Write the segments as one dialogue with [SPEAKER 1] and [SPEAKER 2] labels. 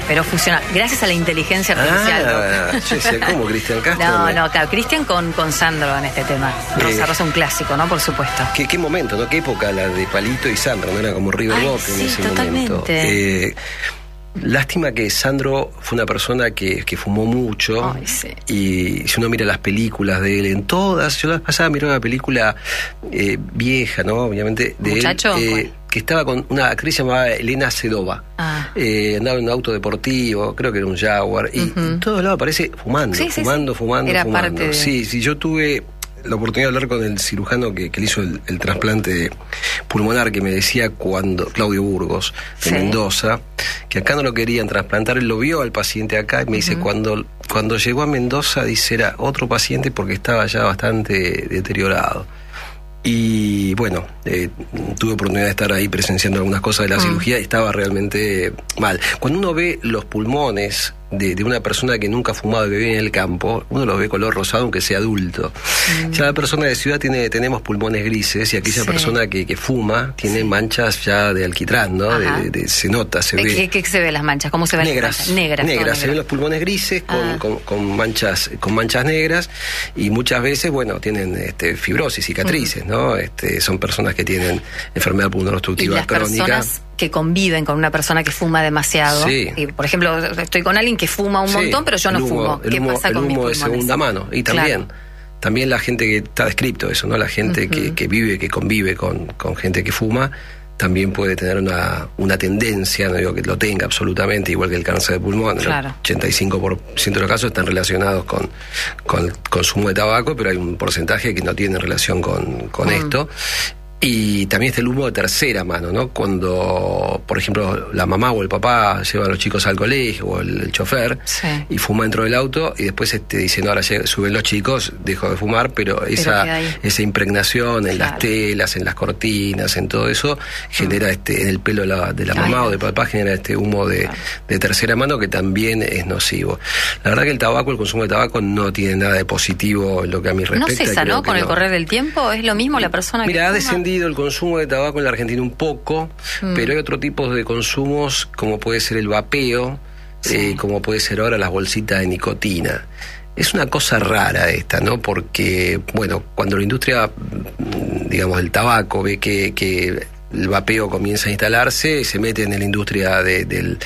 [SPEAKER 1] pero funciona gracias a la inteligencia artificial.
[SPEAKER 2] Yo decía, ¿cómo Cristian Castro?
[SPEAKER 1] No, claro, Cristian con Sandro en este tema. Rosa Rosa, un clásico, ¿no? Por supuesto.
[SPEAKER 2] ¿Qué momento, no? ¿Qué época la de Palito y Sandro? ¿No? Era como River Boca en ese momento. Lástima que Sandro fue una persona que fumó mucho. Y si uno mira las películas de él, en todas, yo la vez pasada miré una película vieja, ¿no? Obviamente, de
[SPEAKER 1] ¿Muchacho?
[SPEAKER 2] él, que estaba con una actriz llamada Elena Sedova. Andaba en un auto deportivo, creo que era un Jaguar, y en todos lados aparece fumando, fumando.
[SPEAKER 1] Era parte de...
[SPEAKER 2] Sí, yo tuve la oportunidad de hablar con el cirujano que le hizo el trasplante pulmonar, que me decía Claudio Burgos, de Mendoza, que acá no lo querían trasplantar. Él lo vio al paciente acá y me dice, cuando llegó a Mendoza, dice, era otro paciente porque estaba ya bastante deteriorado. Y bueno, tuve oportunidad de estar ahí presenciando algunas cosas de la cirugía y estaba realmente mal. Cuando uno ve los pulmones de una persona que nunca ha fumado y que vive en el campo, uno los ve color rosado aunque sea adulto. Ya la persona de ciudad tenemos pulmones grises, y aquella persona que fuma tiene manchas ya de alquitrán, ¿no? Se nota, se ve.
[SPEAKER 1] ¿Qué se ve las manchas? ¿Cómo se ven?
[SPEAKER 2] Negras. Se ven los pulmones grises con manchas negras, y muchas veces, bueno, tienen fibrosis, cicatrices, ¿no? Son personas que tienen enfermedad pulmonar obstructiva crónica.
[SPEAKER 1] Personas que conviven con una persona que fuma demasiado. Y, por ejemplo, estoy con alguien que fuma un montón, pero yo no fumo. ¿Qué pasa con mis pulmones?
[SPEAKER 2] El humo de segunda mano. Y también la gente que está descrito eso, ¿no? La gente que vive, que convive con gente que fuma, también puede tener una tendencia, no digo que lo tenga absolutamente, igual que el cáncer de pulmón. El 85% de los casos están relacionados con el consumo de tabaco, pero hay un porcentaje que no tiene relación con esto. Y también está el humo de tercera mano, ¿no? Cuando, por ejemplo, la mamá o el papá llevan a los chicos al colegio, o el chofer, y fuma dentro del auto, y después dice, no, ahora suben los chicos, dejo de fumar, pero esa impregnación en las telas, en las cortinas, en todo eso, genera en el pelo de la mamá o del papá, genera este humo de tercera mano, que también es nocivo. La verdad que el consumo de tabaco no tiene nada de positivo en lo que a mí respecta.
[SPEAKER 1] ¿No cesa, no? Con el correr del tiempo, ¿es lo mismo la persona que
[SPEAKER 2] ha descendido el consumo de tabaco en la Argentina un poco, pero hay otro tipo de consumos, como puede ser el vapeo, como puede ser ahora las bolsitas de nicotina. Es una cosa rara esta, ¿no? Porque, bueno, cuando la industria, digamos, del tabaco ve que el vapeo comienza a instalarse, se mete en la industria del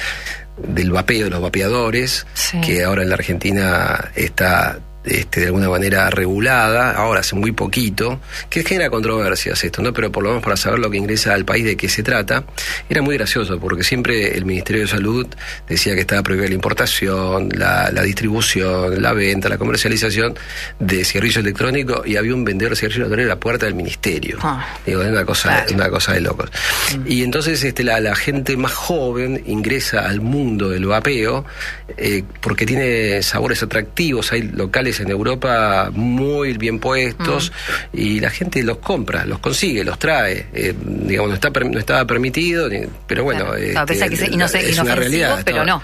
[SPEAKER 2] vapeo, de los vapeadores, que ahora en la Argentina está de alguna manera regulada, ahora hace muy poquito, que genera controversias esto, ¿no? Pero por lo menos para saber lo que ingresa al país, de qué se trata, era muy gracioso, porque siempre el Ministerio de Salud decía que estaba prohibida la importación, la distribución, la venta, la comercialización de cigarrillos electrónicos, y había un vendedor de cigarrillos electrónicos a la puerta del ministerio. Digo, es una cosa de locos. Y entonces la gente más joven ingresa al mundo del vapeo porque tiene sabores atractivos. Hay locales en Europa muy bien puestos, y la gente los compra, los consigue, los trae. Digamos, no estaba permitido, pero bueno, es una realidad.
[SPEAKER 1] Pero no.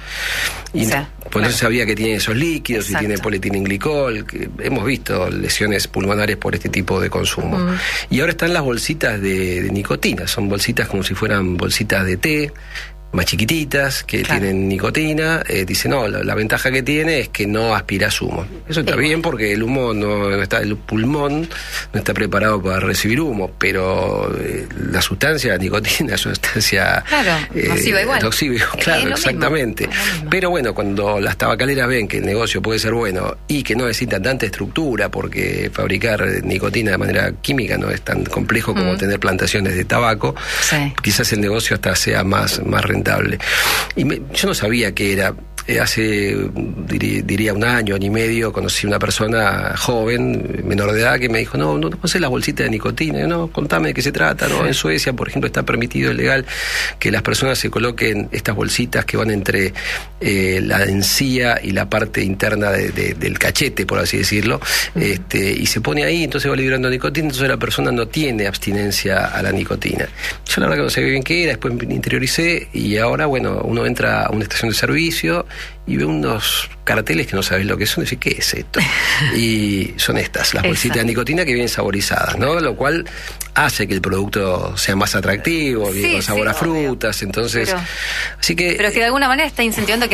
[SPEAKER 2] Y por eso sabía que tiene esos líquidos, y tiene polietilenglicol, que hemos visto lesiones pulmonares por este tipo de consumo. Y ahora están las bolsitas de nicotina, son bolsitas como si fueran bolsitas de té, más chiquititas, que tienen nicotina. Dice, no, la ventaja que tiene es que no aspiras humo. Eso está bien, porque el humo el pulmón no está preparado para recibir humo, pero la sustancia, la nicotina, es una sustancia
[SPEAKER 1] nociva igual.
[SPEAKER 2] Claro, exactamente. Pero bueno, cuando las tabacaleras ven que el negocio puede ser bueno y que no necesita tanta estructura, porque fabricar nicotina de manera química no es tan complejo como tener plantaciones de tabaco, quizás el negocio hasta sea más rentable. Y yo no sabía qué era. Hace, diría, un año y medio, conocí una persona joven, menor de edad, que me dijo, no sé las bolsitas de nicotina. Yo, no, contame de qué se trata. No, en Suecia, por ejemplo, está permitido, es legal, que las personas se coloquen estas bolsitas que van entre la encía y la parte interna del cachete, por así decirlo, y se pone ahí, entonces va liberando nicotina, entonces la persona no tiene abstinencia a la nicotina. Yo la verdad que no sabía bien qué era, después me interioricé, y ahora, bueno, uno entra a una estación de servicio y ve unos carteles que no sabes lo que son, y dices, ¿qué es esto? Y son las bolsitas de nicotina que vienen saborizadas, ¿no? Lo cual hace que el producto sea más atractivo, viene con sabor a frutas, entonces... Pero es que de alguna manera está incentivando que